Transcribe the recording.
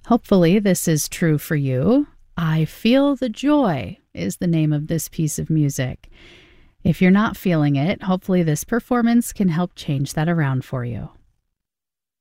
Hopefully, this is true for you. I Feel the Joy is the name of this piece of music. If you're not feeling it, hopefully this performance can help change that around for you.